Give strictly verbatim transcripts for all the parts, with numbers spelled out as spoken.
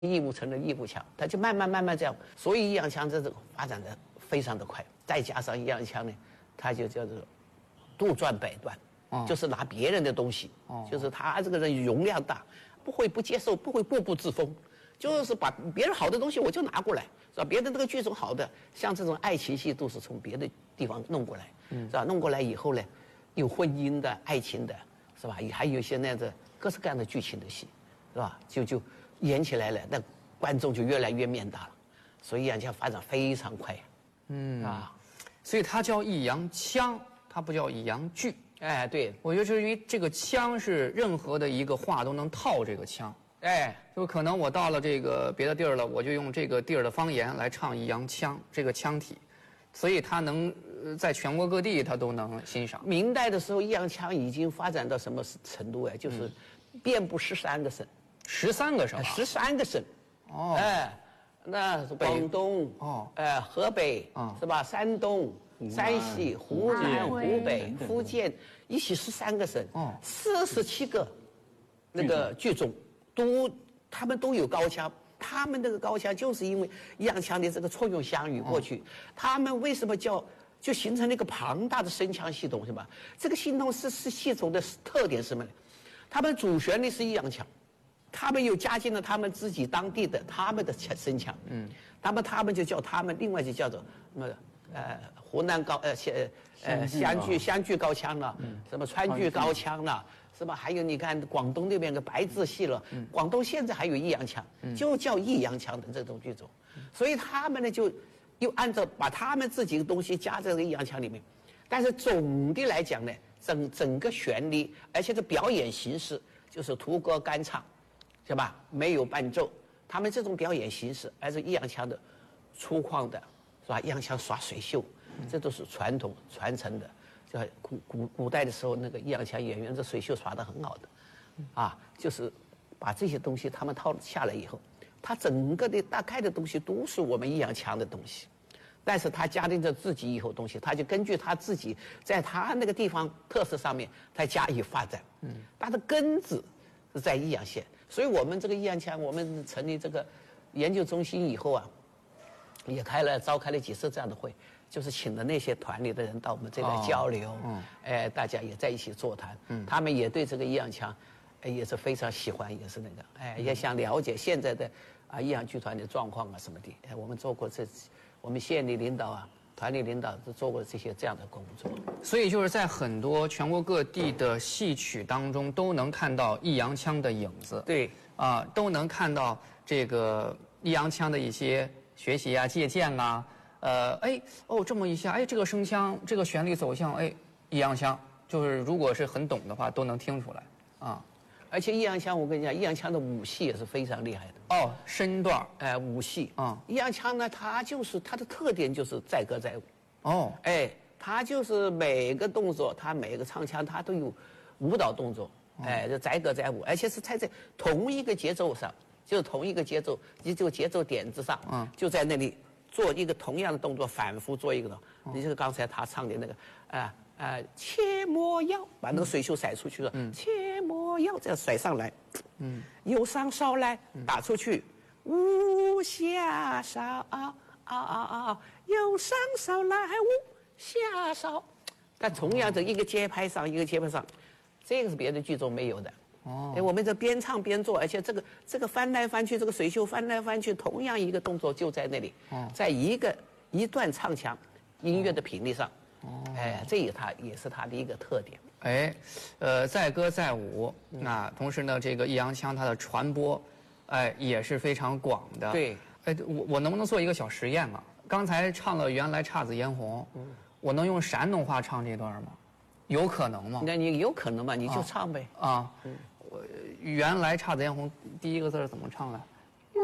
义务成了义务腔，它就慢慢慢慢这样，所以抑扬腔这种发展的非常的快，再加上抑扬腔呢，它就叫做杜撰百段，哦、就是拿别人的东西，哦、就是他这个人容量大，不会不接受，不会固步自封，就是把别人好的东西我就拿过来，是吧？别的那个剧种好的，像这种爱情戏都是从别的地方弄过来，嗯、是吧？弄过来以后呢，有婚姻的、爱情的，是吧？也还有一些那样的各式各样的剧情的戏，是吧？就就。演起来了，那观众就越来越面大了，所以抑扬腔发展非常快， 嗯啊，所以它叫抑扬腔，它不叫抑扬句。 哎，对， 我觉得是因为这个腔是任何的一个话都能套这个腔， 哎， 就可能我到了这个别的地儿了，我就用这个地儿的方言来唱抑扬腔这个腔体，所以它能在全国各地它都能欣赏。 明代的时候，抑扬腔已经发展到什么程度啊？就是遍布十三个省。 十三个省， 十三个省，哦，哎，那是广东，哦，哎，河北，哦，是吧？山东、山西、湖南、湖北、福建，一起十三个省，哦，四十七个那个剧种，都他们都有高腔，他们那个高腔就是因为抑扬腔的这个错用相与过去，他们为什么叫就形成了一个庞大的声腔系统，是吧？这个系统是是系统的特点是什么呢？他们主旋律是抑扬腔。他们又加进了他们自己当地的他们的声腔，嗯，那么他们就叫他们，另外就叫做什么呃湖南高呃湘呃湘剧湘剧高腔了，嗯，什么川剧高腔了，是吧？还有你看广东那边的白字戏了，嗯，广东现在还有抑扬腔，嗯，就叫抑扬腔的这种剧种，所以他们呢就又按照把他们自己的东西加在这个抑扬腔里面，但是总的来讲呢，整整个旋律，而且这表演形式就是图歌干唱。是吧？没有伴奏，他们这种表演形式，而是抑扬腔的粗犷的，是吧？抑扬腔耍水袖，这都是传统传承的。就古古古代的时候，那个抑扬腔演员这水袖耍得很好的，啊，就是把这些东西他们套下来以后，他整个的大概的东西都是我们抑扬腔的东西，但是他加进着自己以后东西，他就根据他自己在他那个地方特色上面，他加以发展。嗯，他的根子是在抑扬线。所以我们这个抑扬腔，我们成立这个研究中心以后啊，也开了召开了几次这样的会，就是请了那些团里的人到我们这来交流，哦嗯、哎，大家也在一起座谈，嗯、他们也对这个抑扬腔，哎，也是非常喜欢，也是那个，哎，也想了解现在的啊抑扬剧团的状况啊什么的，哎，我们做过这，我们县里领导啊。团里领导都做过这些这样的工作， 所以就是在很多全国各地的戏曲当中都能看到抑扬腔的影子。 对， 啊、呃，都能看到这个抑扬腔的一些学习啊、借鉴啊。呃，哎，哦，这么一下，哎，这个声腔、这个旋律走向，哎，抑扬腔，就是如果是很懂的话，都能听出来啊。 而且抑扬腔，我跟你讲，抑扬腔的武戏也是非常厉害的。 哦，身段， 哎、呃，武戏啊，抑扬腔呢，它就是它的特点就是载歌载舞。 哦， 哎，它就是每个动作，它每个唱腔，它都有舞蹈动作，哦、哎，就载歌载舞，而且是踩在同一个节奏上，就是同一个节奏，你这个节奏点子上，嗯，就在那里做一个同样的动作，反复做一个的。哦、你就是刚才他唱的那个，啊、呃、啊，切莫要把那个水袖甩出去了，嗯，切莫要这样甩上来，嗯，右上梢来打出去，无下梢啊啊啊啊，右上梢来无下梢，但同样的一个节拍上一个节拍上，这个是别的剧种没有的。哦，哎，我们这边唱边做，而且这个这个翻来翻去，这个水袖翻来翻去，同样一个动作就在那里，哦，在一个一段唱腔音乐的频率上，哦，哎，这也它也是它的一个特点。 哎，呃，载歌载舞，那、嗯、同时呢，这个抑扬腔它的传播，哎，也是非常广的。 对， 哎，我我能不能做一个小实验啊？刚才唱了原来姹紫嫣红，嗯，我能用山东话唱这段吗？有可能吗？ 那你有可能吗？你就唱呗。 啊，啊嗯，我原来姹紫嫣红第一个字怎么唱的？ 原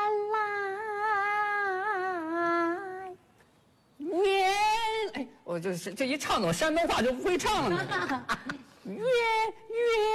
来， 原哎，我就是这一唱，怎么山东话就不会唱了呢？原原。